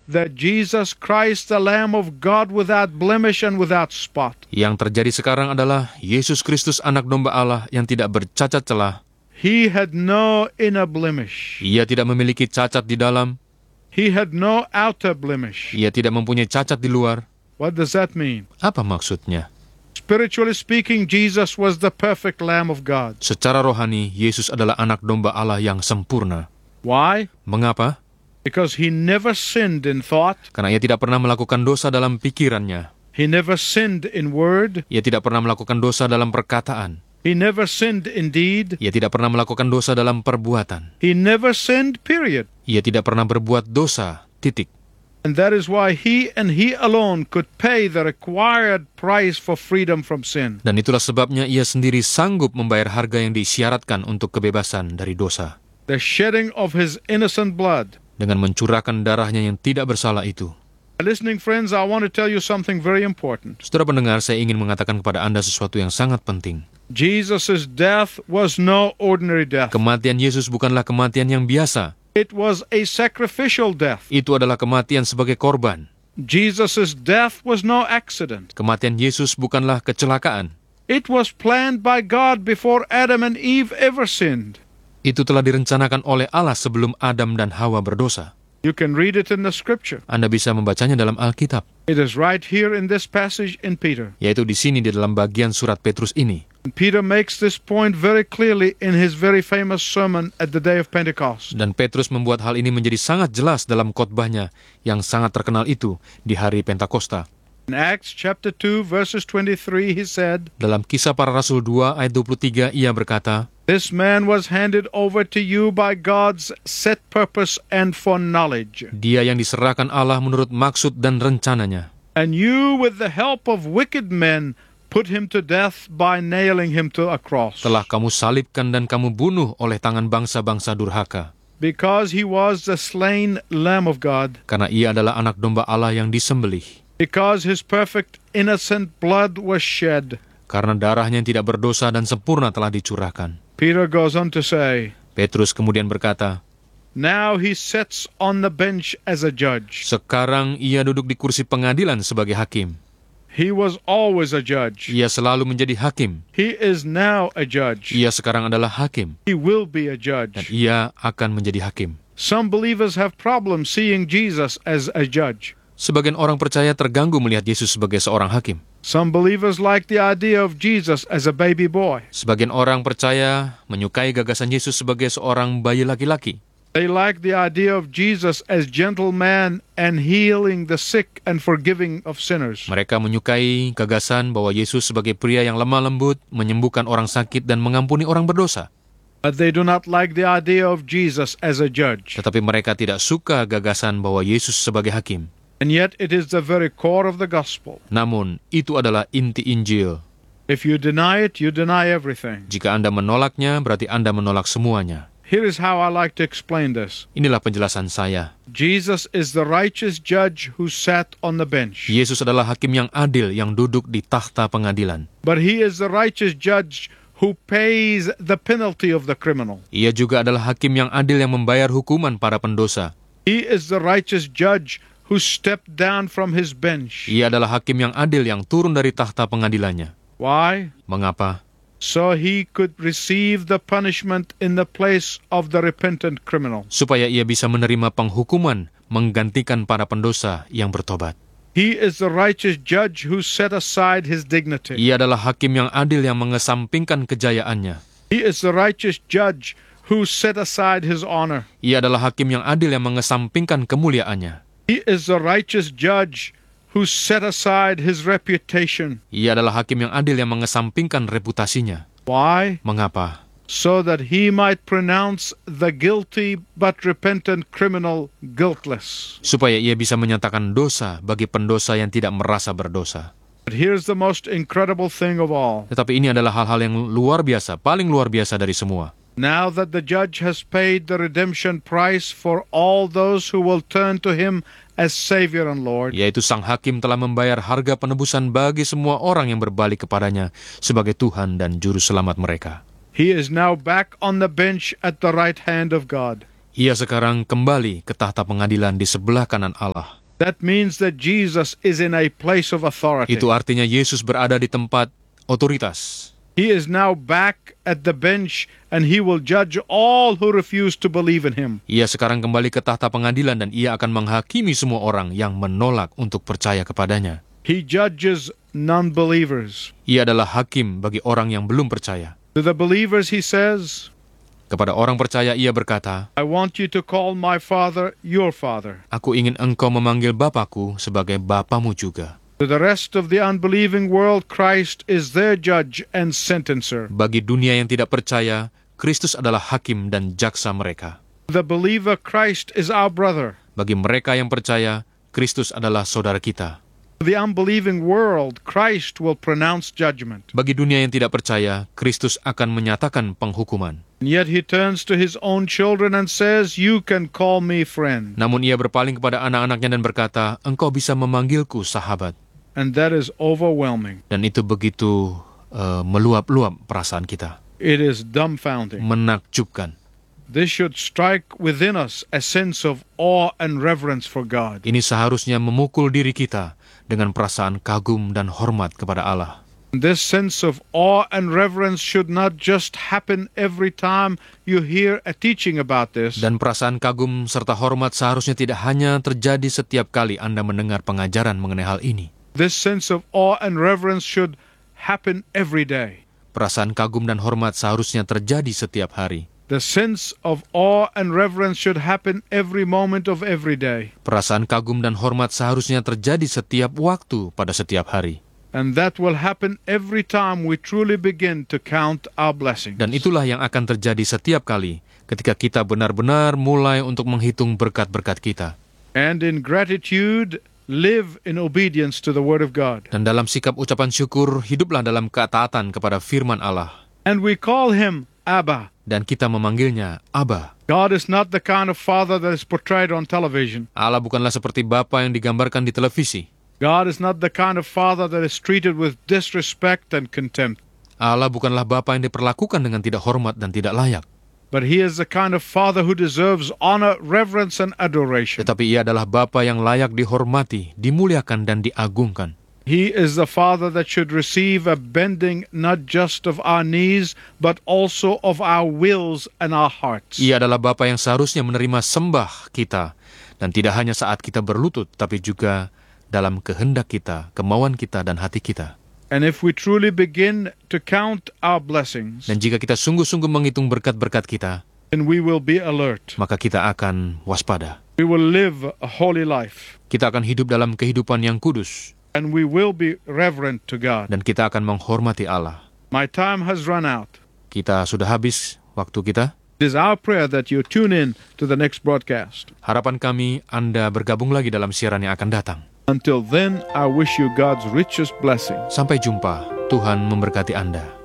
that Jesus Christ, the Lamb of God, without blemish and without spot. Yang terjadi sekarang adalah Yesus Kristus anak domba Allah yang tidak bercacat celah. He had no inner blemish. Ia tidak memiliki cacat di dalam. He had no outer blemish. Ia tidak mempunyai cacat di luar. What does that mean? Apa maksudnya? Spiritually speaking, Jesus was the perfect Lamb of God. Secara rohani, Yesus adalah anak domba Allah yang sempurna. Why? Mengapa? Because he never sinned in thought. Karena ia tidak pernah melakukan dosa dalam pikirannya. He never sinned in word. Ia tidak pernah melakukan dosa dalam perkataan. He never sinned in deed. Ia tidak pernah melakukan dosa dalam perbuatan. He never sinned, period. Ia tidak pernah berbuat dosa, titik. And that is why he and he alone could pay the required price for freedom from sin. Dan itulah sebabnya ia sendiri sanggup membayar harga yang disyaratkan untuk kebebasan dari dosa. The shedding of his innocent blood. Dengan mencurahkan darahnya yang tidak bersalah itu. Listening friends, I want to tell you something very important. Saudara pendengar, saya ingin mengatakan kepada Anda sesuatu yang sangat penting. Jesus' death was no ordinary death. Kematian Yesus bukanlah kematian yang biasa. It was a sacrificial death. Itu adalah kematian sebagai korban. Jesus' death was no accident. Kematian Yesus bukanlah kecelakaan. It was planned by God before Adam and Eve ever sinned. Itu telah direncanakan oleh Allah sebelum Adam dan Hawa berdosa. You can read it in the scripture. Anda bisa membacanya dalam Alkitab. It is right here in this passage in Peter. Yaitu di sini di dalam bagian surat Petrus ini. And Peter makes this point very clearly in his very famous sermon at the day of Pentecost. Dan Petrus membuat hal ini menjadi sangat jelas dalam khotbahnya yang sangat terkenal itu di hari Pentakosta. In Acts chapter 2 verses 23 he said, dalam Kisah Para Rasul 2 ayat 23 ia berkata, "This man was handed over to you by God's set purpose and foreknowledge. Dia yang diserahkan Allah menurut maksud dan rencananya. And you with the help of wicked men put him to death by nailing him to a cross. Telah kamu salibkan dan kamu bunuh oleh tangan bangsa-bangsa durhaka. Because he was the slain Lamb of God. Karena ia adalah anak domba Allah yang disembelih. Because his perfect innocent blood was shed." Karena darahnya yang tidak berdosa dan sempurna telah dicurahkan. Peter goes on to say, Petrus kemudian berkata, "Now he sits on the bench as a judge." sekarang ia duduk di kursi pengadilan sebagai hakim. He was always a judge. Ia selalu menjadi hakim. He is now a judge. Ia sekarang adalah hakim. He will be a Dan judge. ia akan menjadi hakim. Some believers have problems seeing Jesus as a judge. Sebagian orang percaya terganggu melihat Yesus sebagai seorang hakim. Some believers like the idea of Jesus as a baby boy. Sebagian orang percaya menyukai gagasan Yesus sebagai seorang bayi laki-laki. They like the idea of Jesus as gentle man and healing the sick and forgiving of sinners. Mereka menyukai gagasan bahwa Yesus sebagai pria yang lemah lembut, menyembuhkan orang sakit dan mengampuni orang berdosa. But they do not like the idea of Jesus as a judge. Tetapi mereka tidak suka gagasan bahwa Yesus sebagai hakim. And yet it is the very core of the gospel. Namun, itu adalah inti Injil. If you deny it, you deny everything. Jika Anda menolaknya, berarti Anda menolak semuanya. Here is how I like to explain this. Inilah penjelasan saya. Jesus is the righteous judge who sat on the bench. Yesus adalah hakim yang adil yang duduk di takhta pengadilan. But he is the righteous judge who pays the penalty of the criminal. Ia juga adalah hakim yang adil yang membayar hukuman para pendosa. He is the righteous judge who stepped down from his bench. Ia adalah hakim yang adil yang turun dari takhta pengadilannya. Why? Mengapa? So he could receive the punishment in the place of the repentant criminal. Supaya ia bisa menerima penghukuman menggantikan para pendosa yang bertobat. He is the righteous judge who set aside his dignity. Ia adalah hakim yang adil yang mengesampingkan kejayaannya. He is the righteous judge who set aside his honor. Ia adalah hakim yang adil yang mengesampingkan kemuliaannya. He is the righteous judge who set aside his reputation. Ia adalah hakim yang adil yang mengesampingkan reputasinya. Why? Mengapa? So that he might pronounce the guilty but repentant criminal guiltless. Supaya ia bisa menyatakan dosa bagi pendosa yang tidak merasa berdosa. But here's the most incredible thing of all. Tetapi ini adalah hal-hal yang luar biasa, paling luar biasa dari semua. Now that the judge has paid the redemption price for all those who will turn to him as Savior and Lord, Yaitu sang hakim telah membayar harga penebusan bagi semua orang yang berbalik kepadanya sebagai Tuhan dan Juru Selamat mereka. he is now back on the bench at the right hand of God. Ia sekarang kembali ke tahta pengadilan di sebelah kanan Allah. That means that Jesus is in a place of authority. Itu artinya Yesus berada di tempat otoritas. He is now back at the bench and he will judge all who refuse to believe in him. Ia sekarang kembali ke tahta pengadilan dan ia akan menghakimi semua orang yang menolak untuk percaya kepadanya. He judges non-believers. Ia adalah hakim bagi orang yang belum percaya. To the believers he says, Kepada orang percaya ia berkata, I want you to call my Father your Father. Aku ingin engkau memanggil Bapakku sebagai Bapamu juga. To the rest of the unbelieving world, Christ is their judge and sentencer. Bagi dunia yang tidak percaya, Kristus adalah hakim dan jaksa mereka. The believer, Christ is our brother. Bagi mereka yang percaya, Kristus adalah saudara kita. To the unbelieving world, Christ will pronounce judgment. Bagi dunia yang tidak percaya, Kristus akan menyatakan penghukuman. And yet he turns to his own children and says, you can call me friend. Namun ia berpaling kepada anak-anaknya dan berkata, engkau bisa memanggilku sahabat. And that is overwhelming. Dan itu begitu meluap-luap perasaan kita. It is dumbfounding. Menakjubkan. This should strike within us a sense of awe and reverence for God. Ini seharusnya memukul diri kita dengan perasaan kagum dan hormat kepada Allah. This sense of awe and reverence should not just happen every time you hear a teaching about this. Dan perasaan kagum serta hormat seharusnya tidak hanya terjadi setiap kali Anda mendengar pengajaran mengenai hal ini. This sense of awe and reverence should happen every day. Perasaan kagum dan hormat seharusnya terjadi setiap hari. The sense of awe and reverence should happen every moment of every day. Perasaan kagum dan hormat seharusnya terjadi setiap waktu pada setiap hari. And that will happen every time we truly begin to count our blessings. Dan itulah yang akan terjadi setiap kali ketika kita benar-benar mulai untuk menghitung berkat-berkat kita. And in gratitude, live in obedience to the Word of God. Dan dalam sikap ucapan syukur, hiduplah dalam ketaatan kepada firman Allah. And we call him Abba. Dan kita memanggilnya Abba. God is not the kind of father that is portrayed on television. Allah bukanlah seperti bapa yang digambarkan di televisi. God is not the kind of father that is treated with disrespect and contempt. Allah bukanlah bapa yang diperlakukan dengan tidak hormat dan tidak layak. But he is the kind of father who deserves honor, reverence, and adoration. Tetapi ia adalah bapa yang layak dihormati, dimuliakan, dan diagungkan. He is the father that should receive a bending not just of our knees, but also of our wills and our hearts. Ia adalah bapa yang seharusnya menerima sembah kita, dan tidak hanya saat kita berlutut, tapi juga dalam kehendak kita, kemauan kita, dan hati kita. And if we truly begin to count our blessings, Dan jika kita sungguh-sungguh menghitung berkat-berkat kita, then we will be alert. maka kita akan waspada. We will live a holy life, Kita akan hidup dalam kehidupan yang kudus, and we will be reverent to God. dan kita akan menghormati Allah. My time has run out. Kita sudah habis waktu kita. It is our prayer that you tune in to the next broadcast. Harapan kami Anda bergabung lagi dalam siaran yang akan datang. Until then, I wish you God's richest blessing. Sampai jumpa. Tuhan memberkati Anda.